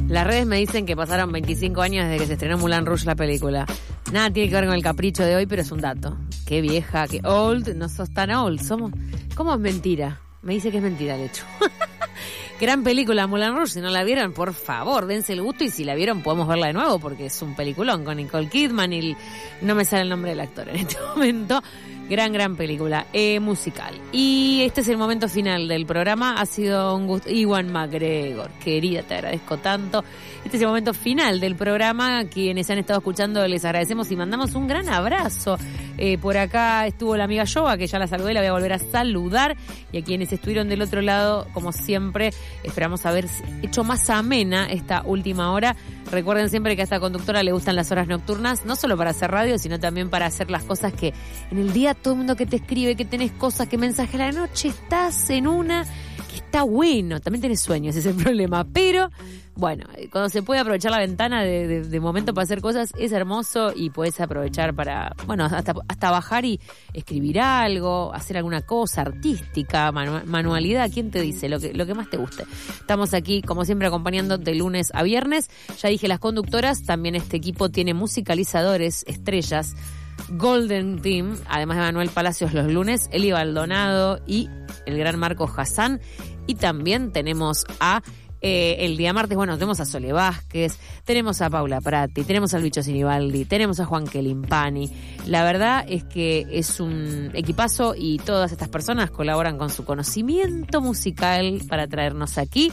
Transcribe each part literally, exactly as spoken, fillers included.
Las redes me dicen que pasaron veinticinco años desde que se estrenó Moulin Rouge la película. Nada tiene que ver con el capricho de hoy, pero es un dato. Qué vieja, qué old. No sos tan old. Somos... ¿Cómo es mentira? Me dice que es mentira, de hecho. Gran película Moulin Rouge. Si no la vieron, por favor, dense el gusto. Y si la vieron, podemos verla de nuevo, porque es un peliculón con Nicole Kidman y... No me sale el nombre del actor en este momento. Gran, gran película eh, musical. Y este es el momento final del programa. Ha sido un gusto. Ewan McGregor, querida, te agradezco tanto. Este es el momento final del programa. Quienes han estado escuchando les agradecemos y mandamos un gran abrazo. Eh, por acá estuvo la amiga Yoba, que ya la saludé, la voy a volver a saludar. Y a quienes estuvieron del otro lado, como siempre, esperamos haber hecho más amena esta última hora. Recuerden siempre que a esta conductora le gustan las horas nocturnas, no solo para hacer radio, sino también para hacer las cosas que en el día todo el mundo que te escribe, que tenés cosas, que mensaje a la noche, estás en una que está bueno. También tenés sueños, ese es el problema. Pero, bueno, cuando se puede aprovechar la ventana de, de, de momento para hacer cosas, es hermoso y podés aprovechar para, bueno, hasta, hasta bajar y escribir algo, hacer alguna cosa artística, manu- manualidad, ¿quién te dice? Lo que, lo que más te guste. Estamos aquí, como siempre, acompañando de lunes a viernes. Ya dije las conductoras, también este equipo tiene musicalizadores, estrellas, Golden Team, además de Manuel Palacios los lunes, Eli Baldonado y el gran Marco Hassan. Y también tenemos a eh, el día martes, bueno, tenemos a Sole Vázquez, tenemos a Paula Prati, tenemos al Bicho Sinibaldi, tenemos a Juan Kelimpani. La verdad es que es un equipazo y todas estas personas colaboran con su conocimiento musical para traernos aquí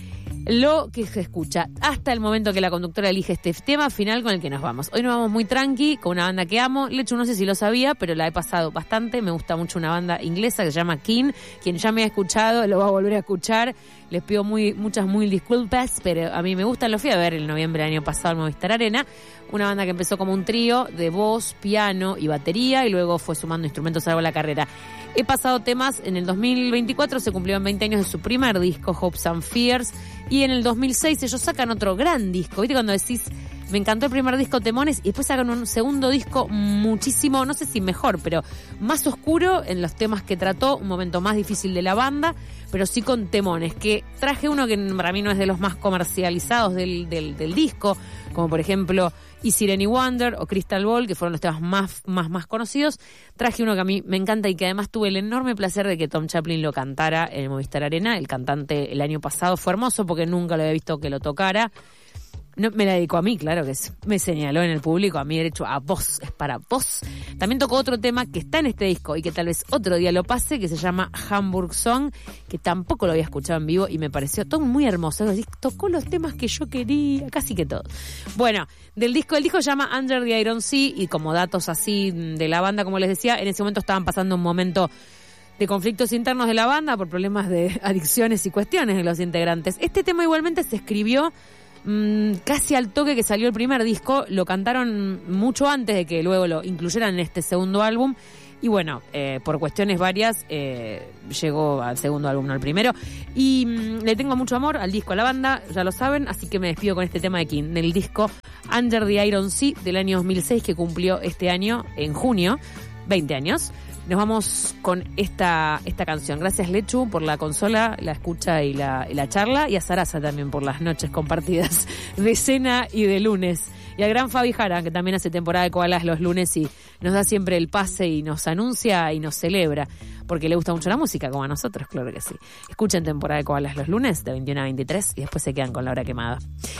lo que se escucha hasta el momento que la conductora elige este tema final con el que nos vamos. Hoy nos vamos muy tranqui, con una banda que amo. Lechu, no sé si lo sabía, pero la he pasado bastante. Me gusta mucho una banda inglesa que se llama King. Quien ya me ha escuchado lo va a volver a escuchar. Les pido muy, muchas muy disculpas, pero a mí me gusta. Lo fui a ver en noviembre del año pasado en Movistar Arena. Una banda que empezó como un trío de voz, piano y batería y luego fue sumando instrumentos a lo largo de la carrera. He pasado temas, en el dos mil veinticuatro se cumplieron veinte años de su primer disco, Hopes and Fears, y en el dos mil seis ellos sacan otro gran disco. ¿Viste cuando decís, me encantó el primer disco, temones, y después sacan un segundo disco muchísimo, no sé si mejor, pero más oscuro en los temas que trató, un momento más difícil de la banda, pero sí con temones, que traje uno que para mí no es de los más comercializados del, del, del disco, como por ejemplo Is It Any Wonder o Crystal Ball, que fueron los temas más, más, más conocidos. Traje uno que a mí me encanta y que además tuve el enorme placer de que Tom Chaplin lo cantara en el Movistar Arena. El cantante el año pasado fue hermoso porque nunca lo había visto que lo tocara. No, me la dedicó a mí, claro que es, me señaló en el público, a mí derecho a vos, es para vos. También tocó otro tema que está en este disco y que tal vez otro día lo pase, que se llama Hamburg Song, que tampoco lo había escuchado en vivo y me pareció todo muy hermoso. Tocó los temas que yo quería, casi que todos. Bueno, del disco, el disco se llama Under the Iron Sea y como datos así de la banda, como les decía, en ese momento estaban pasando un momento de conflictos internos de la banda por problemas de adicciones y cuestiones de los integrantes. Este tema igualmente se escribió Mm, casi al toque que salió el primer disco, lo cantaron mucho antes de que luego lo incluyeran en este segundo álbum y bueno, eh, por cuestiones varias eh, llegó al segundo álbum, no al primero, y mm, le tengo mucho amor al disco, a la banda, ya lo saben, así que me despido con este tema de King, del disco Under the Iron Sea del año dos mil seis, que cumplió este año, en junio, veinte años. Nos vamos con esta esta canción. Gracias, Lechu, por la consola, la escucha y la, y la charla. Y a Sarasa también por las noches compartidas de cena y de lunes. Y al gran Fabi Jara, que también hace temporada de koalas los lunes y nos da siempre el pase y nos anuncia y nos celebra. Porque le gusta mucho la música, como a nosotros, claro que sí. Escuchen temporada de koalas los lunes de veintiuno a veintitrés y después se quedan con la hora quemada.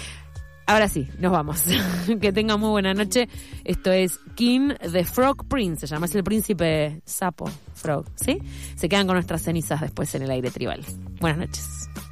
Ahora sí, nos vamos. Que tengan muy buena noche. Esto es King the Frog Prince. Se llama, es el príncipe sapo, frog, ¿sí? Se quedan con nuestras cenizas después en el aire tribal. Buenas noches.